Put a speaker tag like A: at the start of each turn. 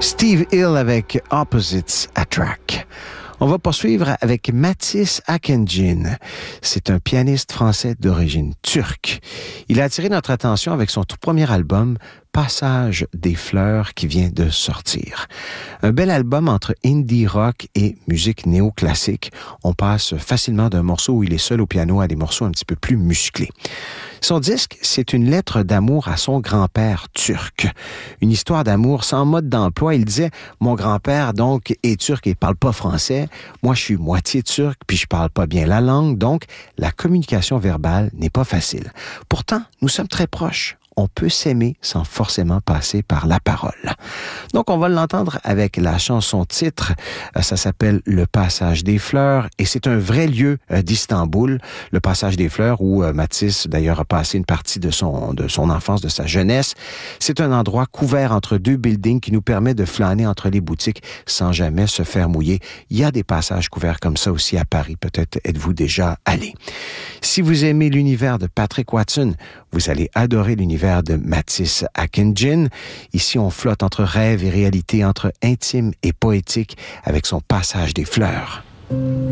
A: Steve Hill avec Opposites Attract. On va poursuivre avec Matisse Akıncı. C'est un pianiste français d'origine turque. Il a attiré notre attention avec son tout premier album, Passage des fleurs, qui vient de sortir. Un bel album entre indie rock et musique néoclassique. On passe facilement d'un morceau où il est seul au piano à des morceaux un petit peu plus musclés. Son disque, c'est une lettre d'amour à son grand-père turc. Une histoire d'amour sans mode d'emploi. Il disait, mon grand-père, donc, est turc et parle pas français. Moi, je suis moitié turc, puis je parle pas bien la langue. Donc, la communication verbale n'est pas facile. Pourtant, nous sommes très proches. On peut s'aimer sans forcément passer par la parole. Donc, on va l'entendre avec la chanson titre. Ça s'appelle Le Passage des Fleurs et c'est un vrai lieu d'Istanbul, le Passage des Fleurs où Matisse, d'ailleurs, a passé une partie de son enfance, de sa jeunesse. C'est un endroit couvert entre deux buildings qui nous permet de flâner entre les boutiques sans jamais se faire mouiller. Il y a des passages couverts comme ça aussi à Paris. Peut-être êtes-vous déjà allé. Si vous aimez l'univers de Patrick Watson, vous allez adorer l'univers de Matisse Akıncı. Ici, on flotte entre rêve et réalité, entre intime et poétique, avec son Passage des fleurs.